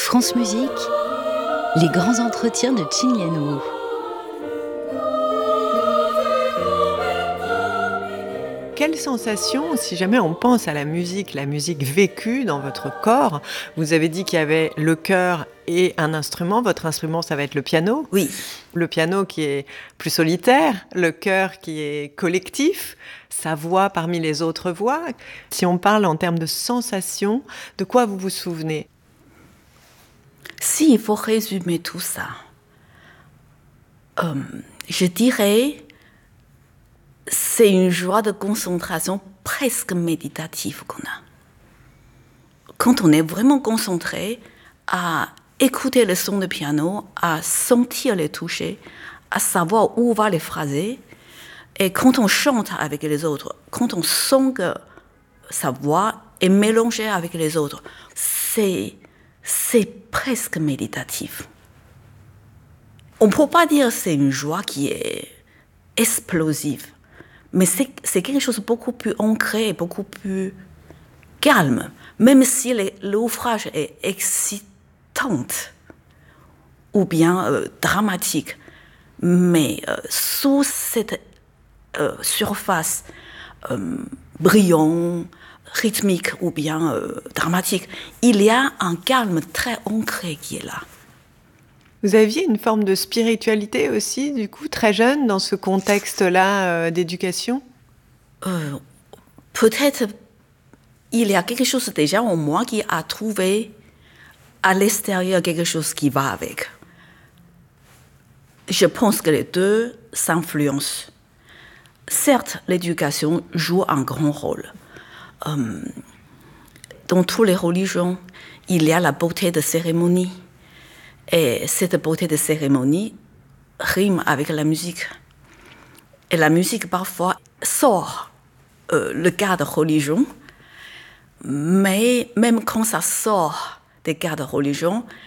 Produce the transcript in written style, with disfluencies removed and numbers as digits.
France Musique, les grands entretiens de Chin Lian-Wu. Quelle sensation, si jamais on pense à la musique vécue dans votre corps, vous avez dit qu'il y avait le cœur et un instrument. Votre instrument, ça va être le piano. Oui. Le piano qui est plus solitaire, le cœur qui est collectif, sa voix parmi les autres voix. Si on parle en termes de sensation, de quoi vous vous souvenez ? S'il faut résumer tout ça, je dirais c'est une joie de concentration presque méditative qu'on a. Quand on est vraiment concentré à écouter le son de piano, à sentir les toucher, à savoir où va les phraser, et quand on chante avec les autres, quand on sent que sa voix est mélangée avec les autres, c'est presque méditatif. On ne peut pas dire que c'est une joie qui est explosive, mais c'est quelque chose de beaucoup plus ancré, beaucoup plus calme, même si l'ouvrage est excitant ou bien dramatique. Mais sous cette surface brillante, rythmique ou bien dramatique, il y a un calme très ancré qui est là. Vous aviez une forme de spiritualité aussi, du coup, très jeune, dans ce contexte-là d'éducation ? Peut-être il y a quelque chose déjà en moi qui a trouvé à l'extérieur quelque chose qui va avec. Je pense que les deux s'influencent. Certes, l'éducation joue un grand rôle. Dans toutes les religions, il y a la beauté de cérémonie. Et cette beauté de cérémonie rime avec la musique. Et la musique, parfois, sort le cadre de religion. Mais même quand ça sort des cadres de religion,